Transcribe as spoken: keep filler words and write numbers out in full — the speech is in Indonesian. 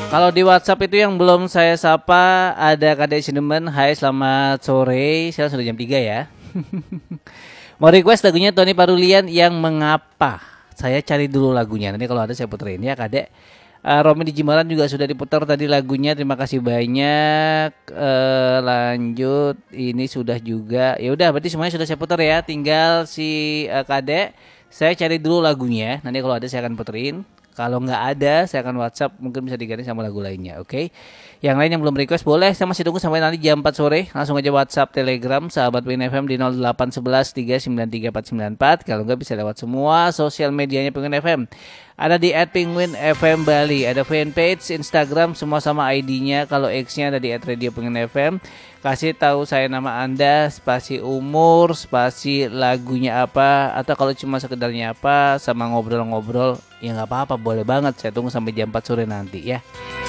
Kalau di WhatsApp itu yang belum saya sapa ada Kadek Cinnamon. Hai, selamat sore. Sekarang sudah jam tiga ya. Mau request lagunya Tony Parulian yang Mengapa. Saya cari dulu lagunya. Nanti kalau ada saya puterin ya, Kadek. Uh, Romi di Jimbaran juga sudah diputar tadi lagunya. Terima kasih banyak. Uh, lanjut, ini sudah juga. Ya udah, berarti semuanya sudah saya putar ya. Tinggal si uh, Kadek. Saya cari dulu lagunya. Nanti kalau ada saya akan puterin. Kalau nggak ada, saya akan WhatsApp, mungkin bisa diganti sama lagu lainnya, oke? Okay? Yang lain yang belum request boleh, saya masih tunggu sampai nanti jam empat sore. Langsung aja WhatsApp, Telegram, sahabat Penguin F M di nol delapan satu satu tiga sembilan tiga empat sembilan empat. Kalau nggak bisa lewat semua sosial medianya Penguin F M. Ada di at penguin f m bali, ada fanpage, Instagram, semua sama I D-nya. Kalau X-nya ada di at radio penguin f m. Kasih tahu saya nama Anda, spasi umur, spasi lagunya apa, atau kalau cuma sekedarnya apa, sama ngobrol-ngobrol, ya nggak apa-apa, boleh banget. Saya tunggu sampai jam empat sore nanti ya.